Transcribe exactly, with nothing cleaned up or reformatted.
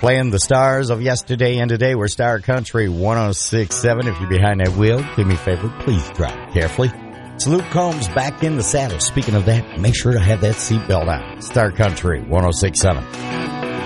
Playing the stars of yesterday and today. We're Star Country one oh six point seven. If you're behind that wheel, do me a favor, please drive carefully. It's Luke Combs back in the saddle. Speaking of that, make sure to have that seatbelt on. Star Country one oh six point seven.